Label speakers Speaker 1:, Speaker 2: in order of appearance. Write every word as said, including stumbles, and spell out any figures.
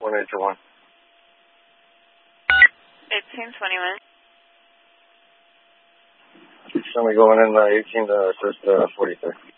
Speaker 1: one eight two one.
Speaker 2: eighteen twenty-one.
Speaker 1: Show me going in uh, eighteen to uh, first uh, forty-three.